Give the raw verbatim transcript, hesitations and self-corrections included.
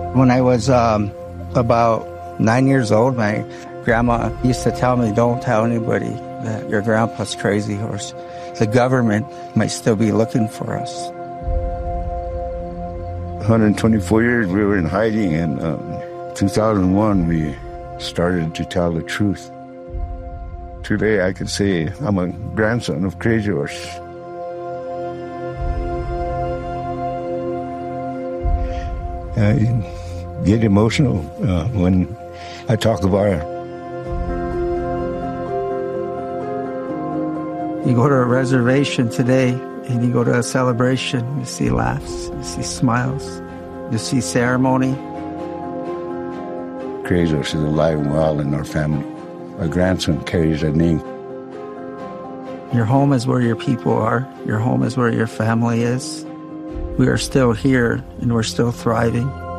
When I was um, about nine years old, my grandma used to tell me, don't tell anybody that your grandpa's crazy horse. The government might still be looking for us. one hundred twenty-four years we were in hiding, and um, two thousand one we started to tell the truth. Today I could say I'm a grandson of Crazy Horse. I get emotional uh, when I talk about it. You go to a reservation today and you go to a celebration, you see laughs, you see smiles, you see ceremony. Crazy Horse is alive and well in our family. Our grandson carries that name. Your home is where your people are. Your home is where your family is. We are still here and we're still thriving.